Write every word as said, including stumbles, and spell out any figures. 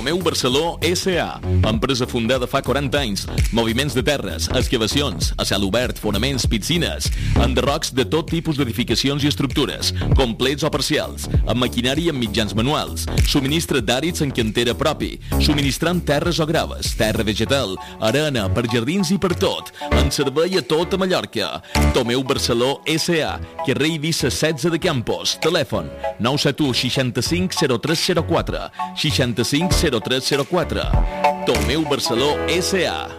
Tomeu Barceló S A, empresa fundada fa quaranta anys. Moviments de terres, excavacions, a cel obert, fonaments, piscines, enderrocs de tot tipus d'edificacions i estructures, complets o parcials, amb maquinari i amb mitjans manuals, subministra d'àrids en cantera propi, subministrant terres o graves, terra vegetal, arena, per jardins i per tot, en servei a tota Mallorca. Tomeu Barceló S A, carrer Eivissa setze de Campos, telèfon nou set u seixanta-cinc zero tres zero quatre, seixanta-cinc zero tres zero quatre. Tomeu Barceló S A.